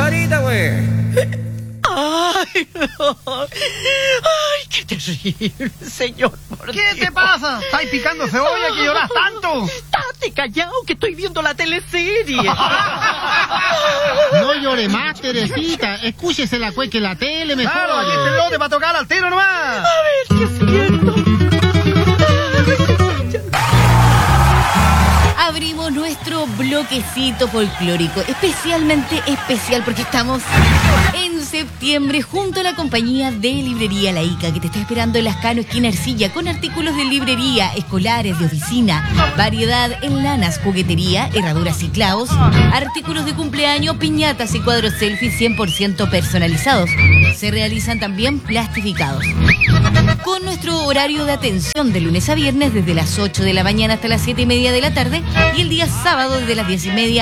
Sarita, güey. Ay, qué terrible, señor. ¿Qué te pasa? ¿Estás picando cebolla que lloras tanto? Estate callado que estoy viendo la teleserie. No llore más, Teresita. Escúchese la cueca en la tele mejor. Claro, aquí este lote va a tocar al tiro nomás. A ver, ¿qué es cierto? Abrimos nuestro bloquecito folclórico, especialmente especial porque estamos en septiembre junto a la compañía de librería La Ica, que te está esperando en Lascano, esquina Ercilla, con artículos de librería, escolares, de oficina, variedad en lanas, juguetería, herraduras y clavos, artículos de cumpleaños, piñatas y cuadros selfies 100% personalizados. Se realizan también plastificados. Con nuestro horario de atención de lunes a viernes desde las 8 de la mañana hasta las 7:30 de la tarde y el día sábado desde las 10:30